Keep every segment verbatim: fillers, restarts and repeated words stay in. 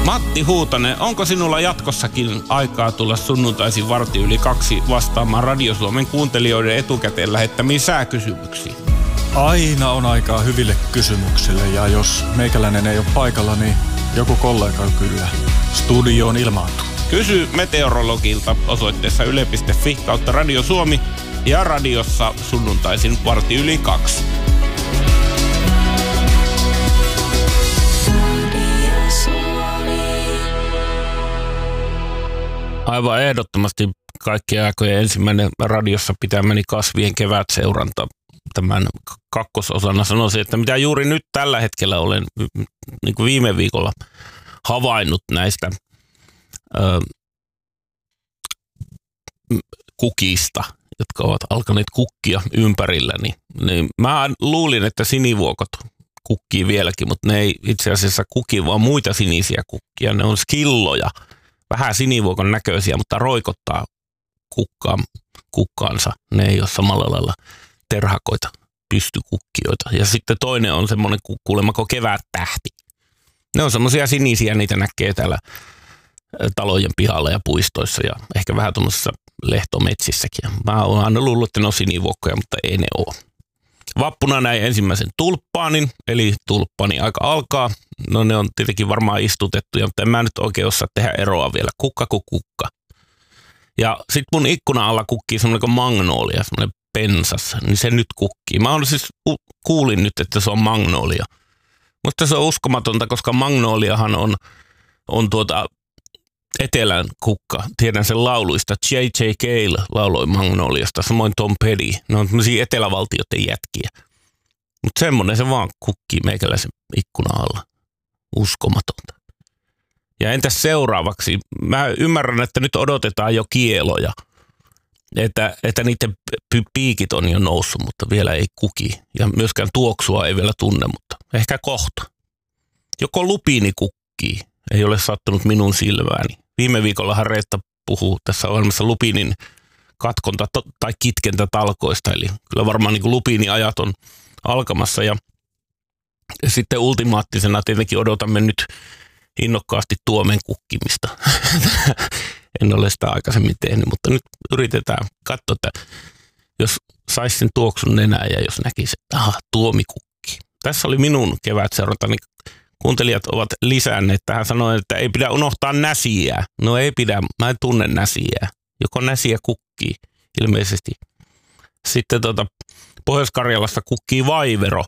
Matti Huutonen, onko sinulla jatkossakin aikaa tulla sunnuntaisin varti yli kaksi vastaamaan Radio Suomen kuuntelijoiden etukäteen lähettämiin sääkysymyksiin? Aina on aikaa hyville kysymyksille ja jos meikäläinen ei ole paikalla, niin joku kollega kyllä studioon ilmaantuu. Kysy meteorologilta osoitteessa yle piste fi kautta Radio Suomi ja radiossa sunnuntaisin varti yli kaksi. Aivan ehdottomasti kaikkien aikojen ensimmäinen radiossa pitämäni kasvien kevätseuranta tämän kakkososana. Sanoisin, että mitä juuri nyt tällä hetkellä olen niin kuin viime viikolla havainnut näistä ö, kukista, jotka ovat alkaneet kukkia ympärilläni. Niin mä luulin, että sinivuokot kukkii vieläkin, mutta ne ei itse asiassa kuki, vaan muita sinisiä kukkia. Ne on skilloja. Vähän sinivuokon näköisiä, mutta roikottaa kukkaan, kukkaansa. Ne ei ole samalla lailla terhakoita, pystykukkijoita. Ja sitten toinen on semmoinen kuulemako kevättähti. Ne on semmoisia sinisiä, niitä näkee täällä talojen pihalla ja puistoissa ja ehkä vähän tuommoisissa lehtometsissäkin. Mä oon aina luullut, että ne on sinivuokkoja, mutta ei ne ole. Vappuna näin ensimmäisen tulppaanin, eli tulppaani aika alkaa. No ne on tietenkin varmaan istutettuja, mutta en mä nyt oikein osaa tehdä eroa vielä. Kukka kuin kukka. Ja sit mun ikkuna alla kukkii semmoinen kuin magnolia, semmoinen pensas, niin se nyt kukkii. Mä on siis kuulin nyt, että se on magnolia. Mutta se on uskomatonta, koska magnoliahan on, on tuota etelän kukka. Tiedän sen lauluista. J J Cale lauloi magnoliasta, samoin Tom Petty. Ne on tämmöisiä etelävaltioiden jätkiä. Mutta semmoinen se vaan kukkii meikäläisen ikkuna alla. Uskomatonta. Ja entäs seuraavaksi? Mä ymmärrän, että nyt odotetaan jo kieloja. Että, että niiden piikit on jo noussut, mutta vielä ei kuki. Ja myöskään tuoksua ei vielä tunne, mutta ehkä kohta. Joko lupiini kukkii. Ei ole sattunut minun silmääni. Viime viikollahan Reetta puhuu tässä ohjelmassa lupiinin katkonta tai kitkentätalkoista. Eli kyllä varmaan niin kuin lupiiniajat on alkamassa. Ja sitten ultimaattisena tietenkin odotamme nyt innokkaasti tuomen kukkimista. En ole sitä aikaisemmin tehnyt, mutta nyt yritetään katsoa, että jos saisi sen tuoksun nenään ja jos näkisi, että aha, tuomi kukkii. Tässä oli minun kevätseurantani. Kuuntelijat ovat lisänneet tähän sanoen, että ei pidä unohtaa näsiä. No ei pidä, mä en tunne näsiä. Joko näsiä kukkii ilmeisesti. Sitten tuota, Pohjois-Karjalassa kukkii vaivero.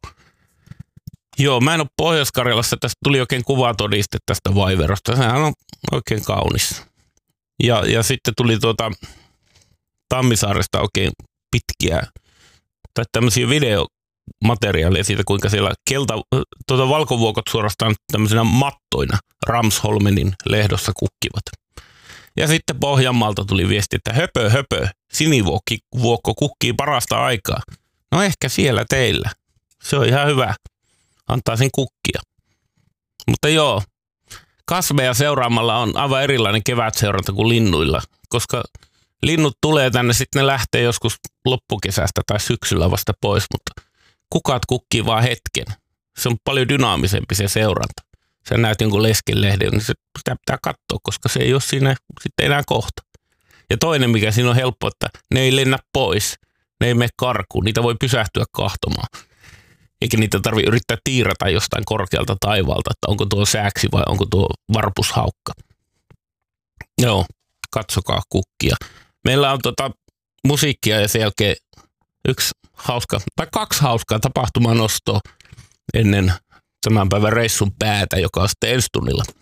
Joo, mä en ole Pohjois-Karjalassa. Tästä tuli oikein kuvatodiste tästä vaiverosta. Sehän on oikein kaunis. Ja, ja sitten tuli tuota Tammisaaresta oikein pitkiä tai tämmöisiä videomateriaaleja siitä, kuinka siellä kelta, tuota valkovuokot suorastaan tämmöisenä mattoina Ramsholmenin lehdossa kukkivat. Ja sitten Pohjanmaalta tuli viesti, että höpö, höpö, sinivuokko kukkii parasta aikaa. No ehkä siellä teillä. Se on ihan hyvä. Antaa sen kukkia. Mutta joo, kasveja seuraamalla on aivan erilainen kevätseuranta kuin linnuilla, koska linnut tulee tänne, sitten ne lähtee joskus loppukesästä tai syksyllä vasta pois, mutta kukat kukkii vaan hetken. Se on paljon dynaamisempi se seuranta. Sä näet jonkun leskenlehden, niin se sitä pitää katsoa, koska se ei ole siinä sitten enää kohta. Ja toinen, mikä siinä on helppo, että ne ei lennä pois, ne ei mene karkuun, niitä voi pysähtyä kahtomaan. Eikä niitä tarvitse yrittää tiirata jostain korkealta taivaalta, että onko tuo sääksi vai onko tuo varpushaukka. Joo, katsokaa kukkia. Meillä on tota musiikkia ja sen jälkeen yksi hauska, tai kaksi hauskaa tapahtumanostoa ennen tämän päivän reissun päätä, joka on sitten ensi tunnilla.